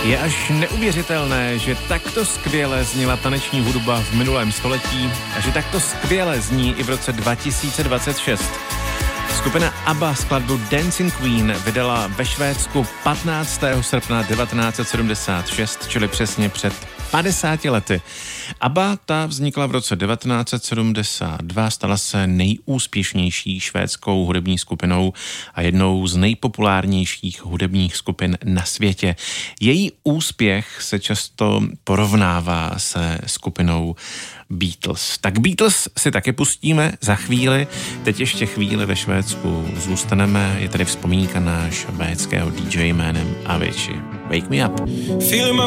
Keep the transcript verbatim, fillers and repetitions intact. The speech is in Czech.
Je až neuvěřitelné, že takto skvěle zněla taneční hudba v minulém století a že takto skvěle zní i v roce dva tisíce dvacet šest. Skupina ABBA skladbu Dancing Queen vydala ve Švédsku patnáctého srpna devatenáct set sedmdesát šest, čili přesně před padesáti lety. ABBA ta vznikla v roce devatenáct set sedmdesát dva, stala se nejúspěšnější švédskou hudební skupinou a jednou z nejpopulárnějších hudebních skupin na světě. Její úspěch se často porovnává se skupinou Beatles. Tak Beatles si taky pustíme za chvíli. Teď ještě chvíli ve Švédsku zůstaneme. Je tady vzpomínka na švédského dý džeje jménem Avicii. Wake Me Up.